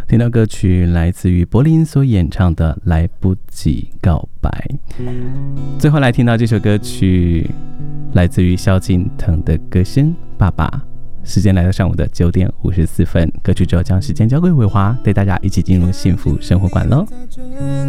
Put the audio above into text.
听到歌曲来自于柏林所演唱的《来不及告白》。最后来听到这首歌曲来自于萧敬腾的歌声《爸爸》。时间来到上午的9点54分，歌曲之后将时间交给伟华，带大家一起进入幸福生活馆咯。